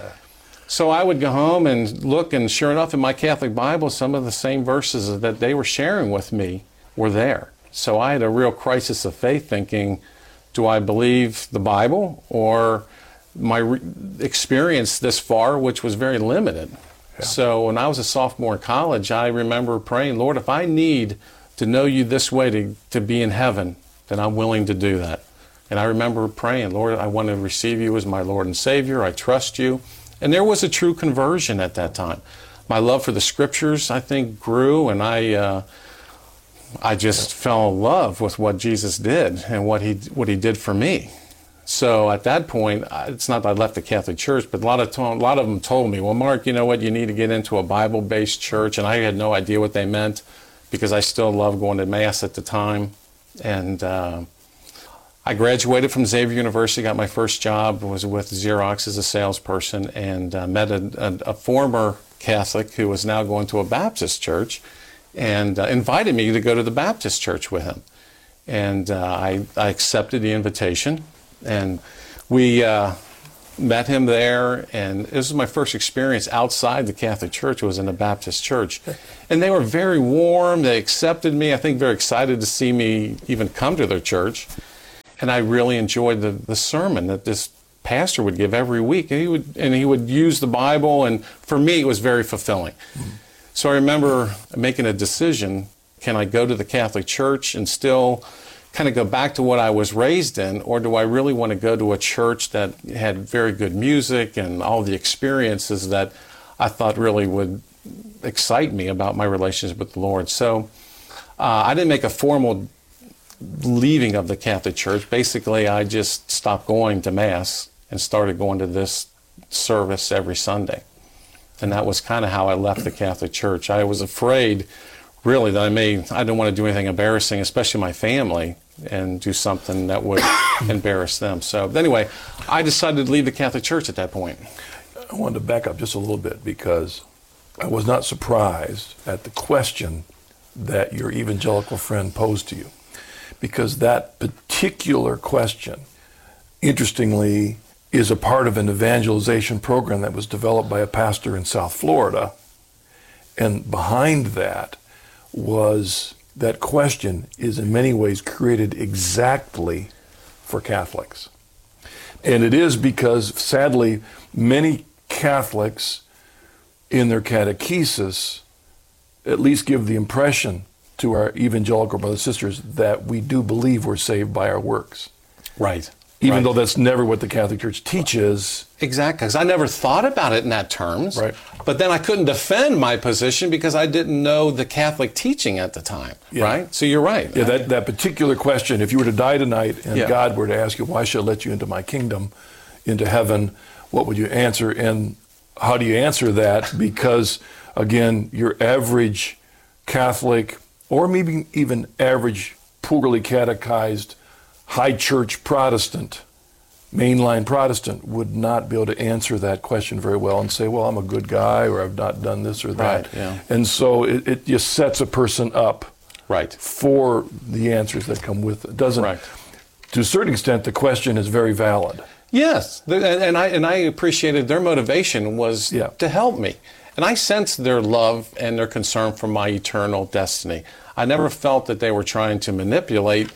So I would go home and look, and sure enough, in my Catholic Bible, some of the same verses that they were sharing with me were there. So I had a real crisis of faith thinking, do I believe the Bible or my re- experience this far, which was very limited? Yeah. So when I was a sophomore in college, I remember praying, Lord, if I need to know you this way to, to be in heaven, then I'm willing to do that. And I remember praying, Lord, I want to receive you as my Lord and Savior. I trust you. And there was a true conversion at that time. My love for the Scriptures, I think, grew, and I uh, I just fell in love with what Jesus did and what he what he did for me. So at that point, it's not that I left the Catholic Church, but a lot of to- a lot of them told me, well, Mark, you know what, you need to get into a Bible-based church, and I had no idea what they meant because I still loved going to Mass at the time. And uh, I graduated from Xavier University, got my first job, was with Xerox as a salesperson, and uh, met a, a, a former Catholic who was now going to a Baptist church, and uh, invited me to go to the Baptist church with him. And uh, I, I accepted the invitation, and we uh, met him there, and this was my first experience outside the Catholic Church. It was in a Baptist church. And they were very warm. They accepted me, I think very excited to see me even come to their church. And I really enjoyed the, the sermon that this pastor would give every week. And he would, and he would use the Bible, and for me it was very fulfilling. Mm-hmm. So I remember making a decision, can I go to the Catholic Church and still kind of go back to what I was raised in, or do I really want to go to a church that had very good music and all the experiences that I thought really would excite me about my relationship with the Lord? So uh, I didn't make a formal leaving of the Catholic Church. Basically, I just stopped going to Mass and started going to this service every Sunday. And that was kind of how I left the Catholic Church. I was afraid, really, that I may, I didn't want to do anything embarrassing, especially my family, and do something that would embarrass them. So anyway, I decided to leave the Catholic Church at that point. I wanted to back up just a little bit, because I was not surprised at the question that your evangelical friend posed to you. Because that particular question, interestingly, is a part of an evangelization program that was developed by a pastor in South Florida. And behind that was that question is in many ways created exactly for Catholics. And it is because, sadly, many Catholics in their catechesis at least give the impression to our evangelical brothers and sisters that we do believe we're saved by our works. Right. Even right. though that's never what the Catholic Church teaches. Exactly, because I never thought about it in that terms. Right. But then I couldn't defend my position because I didn't know the Catholic teaching at the time. Yeah. Right? So you're right. Yeah, that, that particular question, if you were to die tonight and yeah. God were to ask you, why should I let you into my kingdom, into heaven, what would you answer? And how do you answer that? Because, again, your average Catholic, or maybe even average, poorly catechized, high church Protestant, mainline Protestant, would not be able to answer that question very well and say, well, I'm a good guy, or I've not done this or that. Right, yeah. And so it, it just sets a person up right. for the answers that come with it. Doesn't, right. To a certain extent, the question is very valid. Yes, and I, and I appreciated their motivation was yeah. to help me. And I sensed their love and their concern for my eternal destiny. I never felt that they were trying to manipulate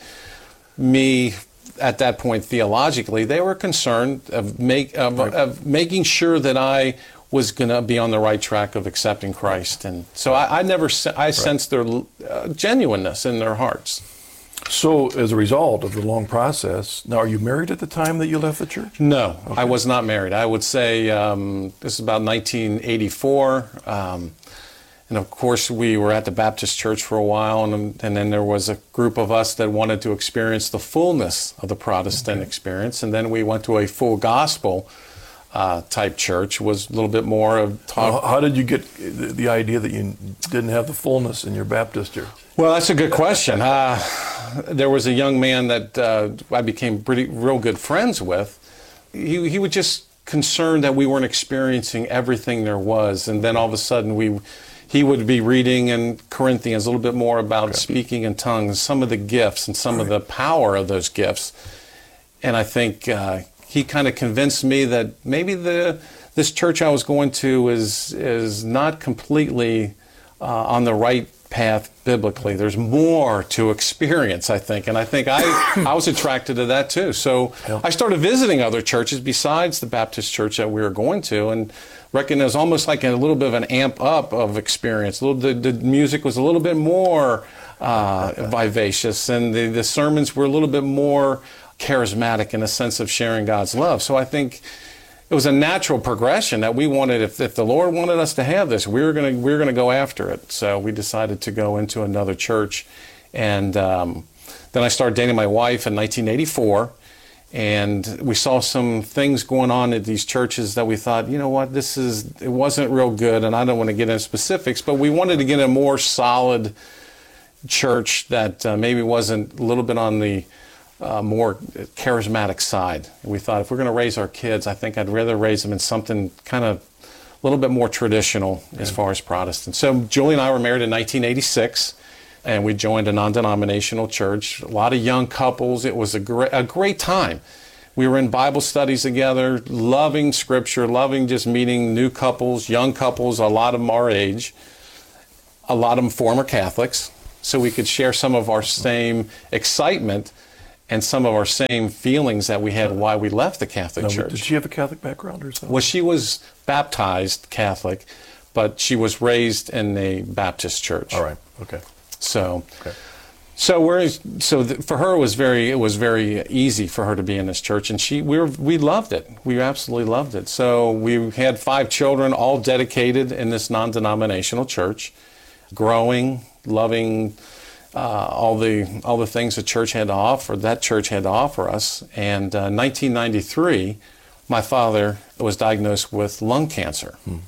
me at that point theologically. They were concerned of, make, of, right. of making sure that I was going to be on the right track of accepting Christ. And so I, I never, I sensed right. their uh, genuineness in their hearts. So as a result of the long process, now are you married at the time that you left the church? No, okay. I was not married. I would say um, this is about nineteen eighty-four. Um, and of course, we were at the Baptist church for a while, and, and then there was a group of us that wanted to experience the fullness of the Protestant okay. experience. And then we went to a full gospel uh, type church, was a little bit more of talk. How, how did you get the, the idea that you didn't have the fullness in your Baptist church? Well, that's a good question. Uh, there was a young man that uh, I became pretty real good friends with. He, he was just concerned that we weren't experiencing everything there was. And then all of a sudden, we he would be reading in Corinthians a little bit more about okay. speaking in tongues, some of the gifts and some right. of the power of those gifts. And I think uh, he kind of convinced me that maybe the this church I was going to is, is not completely uh, on the right path biblically. There's more to experience, I think. And I think I, I was attracted to that too. So yeah. I started visiting other churches besides the Baptist church that we were going to, and reckoned it was almost like a little bit of an amp up of experience. A little, the, the music was a little bit more uh, vivacious, and the, the sermons were a little bit more charismatic in a sense of sharing God's love. So I think it was a natural progression that we wanted. If, if the Lord wanted us to have this, we were going to we were going to go after it. So we decided to go into another church, and um, then I started dating my wife in nineteen eighty-four, and we saw some things going on at these churches that we thought, you know what, this is it wasn't real good, and I don't want to get into specifics, but we wanted to get a more solid church that uh, maybe wasn't a little bit on the uh, more charismatic side. We thought if we're going to raise our kids, I think I'd rather raise them in something kind of a little bit more traditional as far as Protestant. So Julie and I were married in nineteen eighty-six, and we joined a non-denominational church. A lot of young couples. It was a great, a great time. We were in Bible studies together, loving Scripture, loving just meeting new couples, young couples, a lot of them our age, a lot of them former Catholics, so we could share some of our same excitement and some of our same feelings that we had why we left the Catholic Now, Church. Did she have a Catholic background or something? Well, she was baptized Catholic, but she was raised in a Baptist church. All right. Okay. So, okay. so we're so th- for her it was very it was very easy for her to be in this church, and she we were we loved it. We absolutely loved it. So we had five children, all dedicated in this non-denominational church, growing, loving. Uh, all the all the things the church had to offer, that church had to offer us. And uh, nineteen ninety-three, my father was diagnosed with lung cancer. Hmm.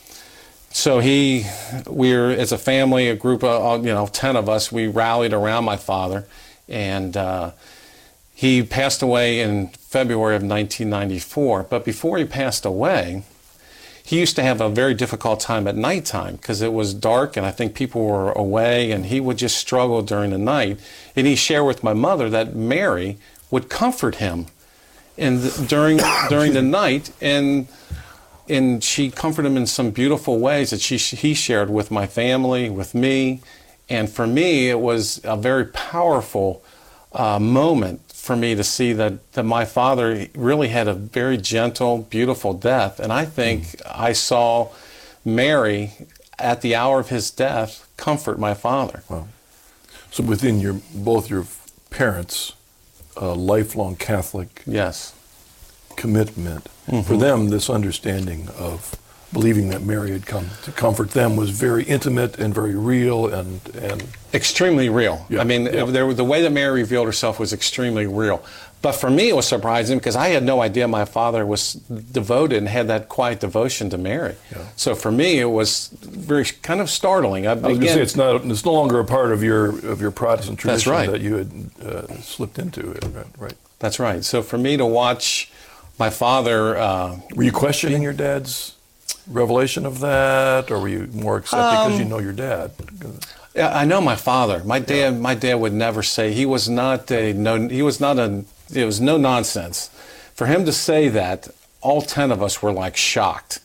So he, we're as a family, a group of you know ten of us, we rallied around my father, and uh, he passed away in February of nineteen ninety-four. But before he passed away, he used to have a very difficult time at nighttime because it was dark and I think people were away, and he would just struggle during the night. And he shared with my mother that Mary would comfort him in the, during during the night, and and she comforted him in some beautiful ways that she he shared with my family, with me. And for me, it was a very powerful uh, moment for me to see that, that my father really had a very gentle, beautiful death. And I think mm. I saw Mary, at the hour of his death, comfort my father. Wow. So within your both your parents, uh, lifelong Catholic yes. commitment, mm-hmm. for them, this understanding of believing that Mary had come to comfort them was very intimate and very real and... and extremely real. Yeah, I mean, yeah. there, the way that Mary revealed herself was extremely real. But for me, it was surprising because I had no idea my father was devoted and had that quiet devotion to Mary. Yeah. So for me, it was very kind of startling. I, I was going to say, it's, not, it's no longer a part of your of your Protestant tradition right. that you had uh, slipped into it. Right, right. That's right. So for me to watch my father... Uh, Were you questioning your dad's revelation of that, or were you more accepting because um, you know your dad? Yeah, I know my father. My dad, yeah. my dad would never say he was not a no. He was not a. It was no nonsense. For him to say that, all ten of us were like shocked,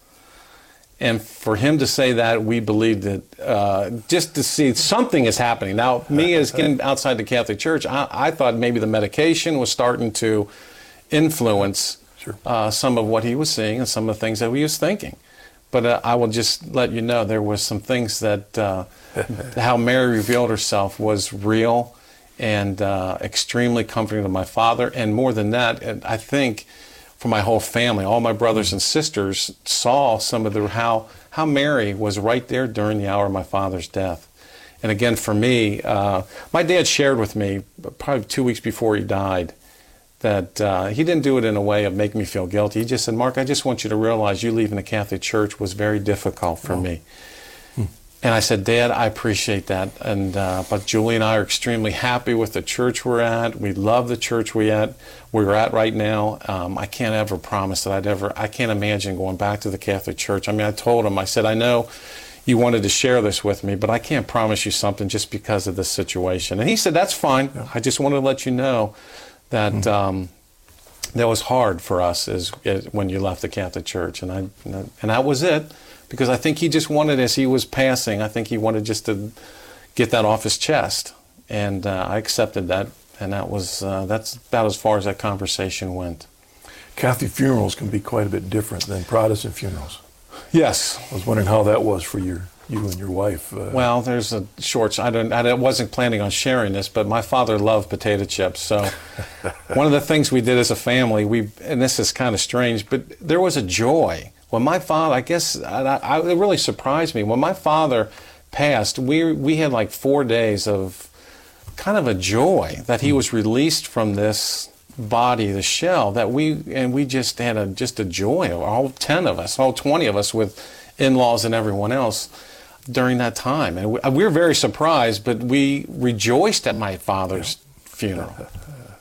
and for him to say that, we believed it. Uh, just to see something is happening now. Me as getting outside the Catholic Church, I, I thought maybe the medication was starting to influence sure. uh, some of what he was seeing and some of the things that he was thinking. But uh, I will just let you know there was some things that uh, how Mary revealed herself was real and uh, extremely comforting to my father. And more than that, and I think for my whole family, all my brothers and sisters saw some of the how how Mary was right there during the hour of my father's death. And again, for me, uh, my dad shared with me probably two weeks before he died that uh, he didn't do it in a way of making me feel guilty. He just said, Mark, I just want you to realize you leaving the Catholic Church was very difficult for oh. me. Hmm. And I said, Dad, I appreciate that. And uh, but Julie and I are extremely happy with the church we're at. We love the church we at we're at right now. Um, I can't ever promise that I'd ever, I can't imagine going back to the Catholic Church. I mean, I told him, I said, I know you wanted to share this with me, but I can't promise you something just because of this situation. And he said, that's fine. Yeah. I just wanted to let you know that mm-hmm. um, that was hard for us as, as when you left the Catholic Church, and I and that was it, because I think he just wanted, as he was passing, I think he wanted just to get that off his chest, and uh, I accepted that, and that was uh, that's about as far as that conversation went. Catholic funerals can be quite a bit different than Protestant funerals. Yes, I was wondering how that was for your. You and your wife. Uh, well, there's a short. I don't. I wasn't planning on sharing this, but my father loved potato chips. So, one of the things we did as a family, we and this is kind of strange, but there was a joy when my father. I guess I, I, it really surprised me when my father passed. We we had like four days of kind of a joy that he was released from this body, the shell. That we and we just had a just a joy. All ten of us, all twenty of us, with in-laws and everyone else. During that time, and we, we were very surprised, but we rejoiced at my father's yeah. funeral.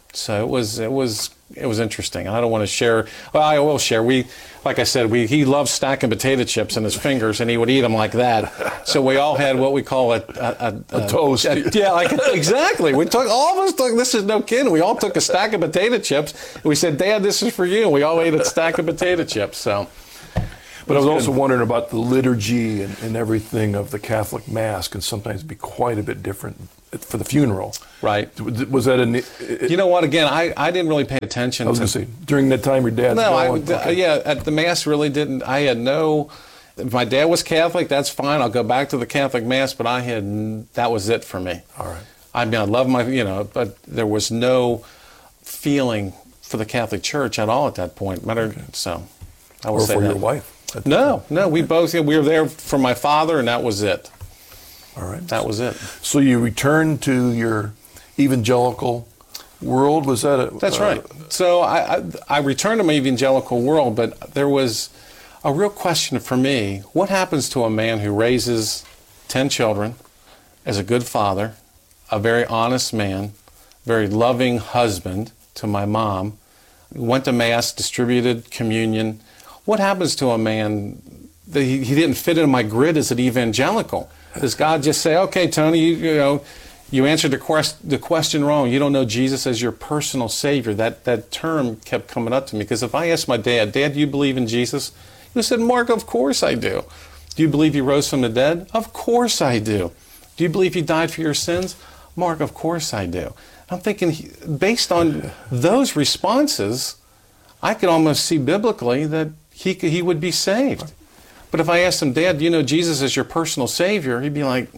So it was it was it was interesting. I don't want to share. Well, I will share. We, like I said, we he loved stacking potato chips in his fingers, and he would eat them like that. So we all had what we call a a, a, a toast. A, yeah, like exactly. We took all of us took. This is no kidding. We all took a stack of potato chips. And we said, "Dad, this is for you." And we all ate a stack of potato chips. So. But I was also wondering about the liturgy and, and everything of the Catholic Mass can sometimes be quite a bit different for the funeral. Right. Was that a... It, you know what, again, I, I didn't really pay attention. I was going to say, during that time your dad's No, I, okay. yeah, at the Mass really didn't, I had no... If my dad was Catholic, that's fine. I'll go back to the Catholic Mass, but I had, that was it for me. All right. I mean, I love my, you know, but there was no feeling for the Catholic Church at all at that point. Matter, okay. So, I would or say for that. your wife? No, no, we both, we were there for my father, and that was it. All right. That was it. So you returned to your evangelical world? Was that a... That's uh, right. So I, I, I returned to my evangelical world, but there was a real question for me. What happens to a man who raises ten children as a good father, a very honest man, very loving husband to my mom, went to Mass, distributed communion? What happens to a man that he, he didn't fit into my grid as an evangelical? Does God just say, okay, Tony, you, you know, you answered the, quest, the question wrong. You don't know Jesus as your personal Savior. That, that term kept coming up to me. Because if I asked my dad, Dad, do you believe in Jesus? He said, Mark, of course I do. Do you believe he rose from the dead? Of course I do. Do you believe he died for your sins? Mark, of course I do. I'm thinking, based on those responses, I could almost see biblically that he could, he would be saved. But if I asked him, Dad, do you know Jesus as your personal Savior? He'd be like,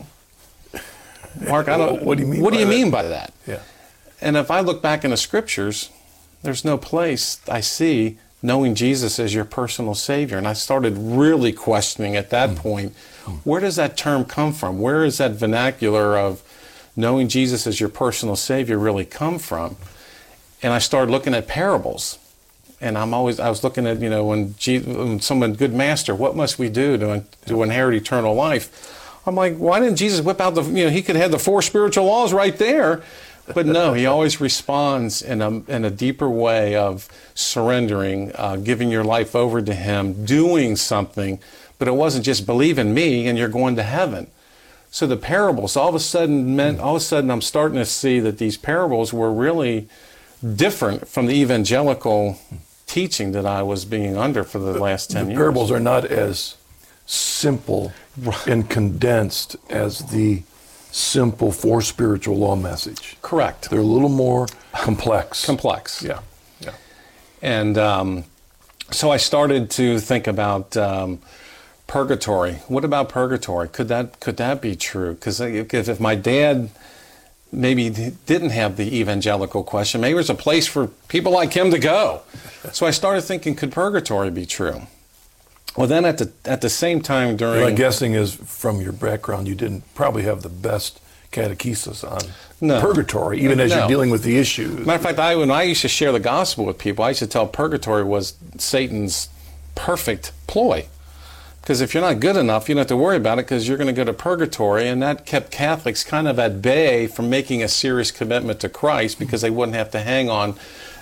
Mark, I don't. What do you mean? What by do you that? mean by that? Yeah. And if I look back in the Scriptures, there's no place I see knowing Jesus as your personal Savior. And I started really questioning at that mm. point, where does that term come from? Where is that vernacular of knowing Jesus as your personal Savior really come from? And I started looking at parables. And I'm always, I was looking at, you know, when, Jesus, when someone, good master, what must we do to, to inherit eternal life? I'm like, why didn't Jesus whip out the, you know, he could have the four spiritual laws right there. But no, he always responds in a, in a deeper way of surrendering, uh, giving your life over to him, doing something. But it wasn't just believe in me and you're going to heaven. So the parables all of a sudden meant, all of a sudden I'm starting to see that these parables were really different from the evangelical teaching that I was being under for the last ten the years. Parables are not as simple and condensed as the simple four spiritual law message. Correct. They're a little more complex. Complex. Yeah. Yeah. And um, so I started to think about um, purgatory. What about purgatory? Could that could that be true? Because if my dad maybe didn't have the evangelical question, maybe there's a place for people like him to go. So I started thinking, could purgatory be true? Well, then at the at the same time during... My guessing is, from your background, you didn't probably have the best catechesis on no. purgatory, even as no. you're dealing with the issues. Matter of fact, I, when I used to share the gospel with people, I used to tell purgatory was Satan's perfect ploy. Because if you're not good enough, you don't have to worry about it because you're going to go to purgatory. And that kept Catholics kind of at bay from making a serious commitment to Christ because they wouldn't have to hang on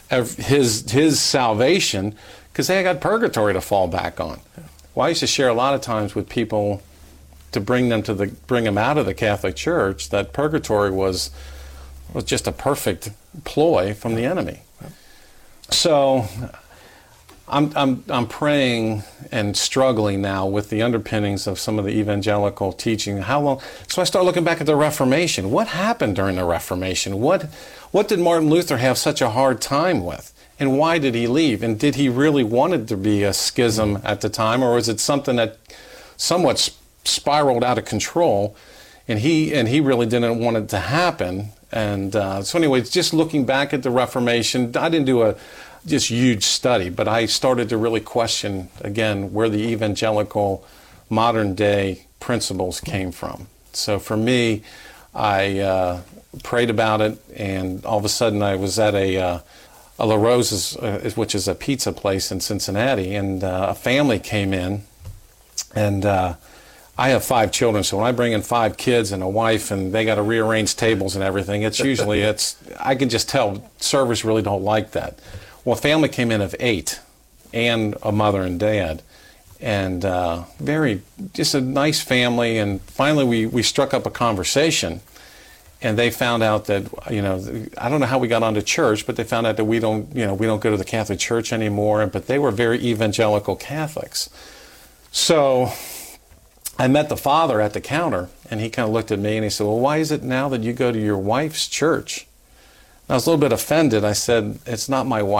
his his salvation because they got purgatory to fall back on. Well, I used to share a lot of times with people to bring them to the bring them out of the Catholic Church that purgatory was was just a perfect ploy from the enemy. So I'm I'm I'm praying and struggling now with the underpinnings of some of the evangelical teaching. How long? So I start looking back at the Reformation. What happened during the Reformation? What what did Martin Luther have such a hard time with? And why did he leave? And did he really want it to be a schism at the time, or was it something that somewhat spiraled out of control? And he and he really didn't want it to happen. And uh, so, anyways, just looking back at the Reformation, I didn't do a just huge study, but I started to really question again where the evangelical modern day principles came from. So for me, I uh, prayed about it, and all of a sudden I was at a uh, a La Rosa's, uh, which is a pizza place in Cincinnati, and uh, a family came in, and uh, I have five children, so when I bring in five kids and a wife and they got to rearrange tables and everything, it's usually, it's, I can just tell servers really don't like that. Well, a family came in of eight and a mother and dad, and uh, very, just a nice family, and finally we, we struck up a conversation, and they found out that, you know, I don't know how we got onto church, but they found out that we don't, you know, we don't go to the Catholic Church anymore, but they were very evangelical Catholics. So I met the father at the counter, and he kind of looked at me and he said, well, why is it now that you go to your wife's church? And I was a little bit offended. I said, it's not my wife.